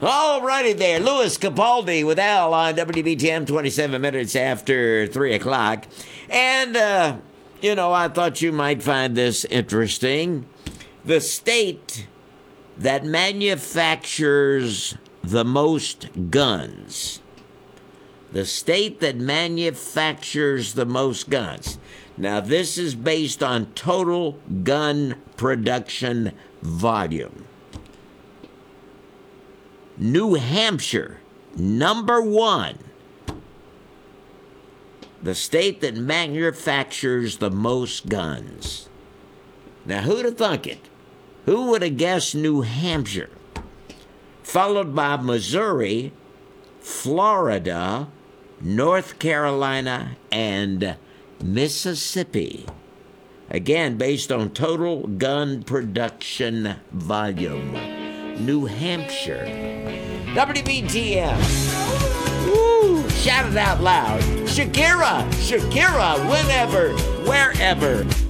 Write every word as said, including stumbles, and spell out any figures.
All righty there. Louis Capaldi with Al on W B T M, twenty-seven minutes after three o'clock. And, uh, you know, I thought you might find this interesting. The state that manufactures the most guns. The state that manufactures the most guns. Now, this is based on total gun production volume. New Hampshire, number one. The state that manufactures the most guns. Now, who'd have thunk it? Who would have guessed New Hampshire? Followed by Missouri, Florida, North Carolina, and Mississippi. Again, based on total gun production volume. New Hampshire. W B T M. Woo! Shout it out loud. Shakira, Shakira, whenever, wherever.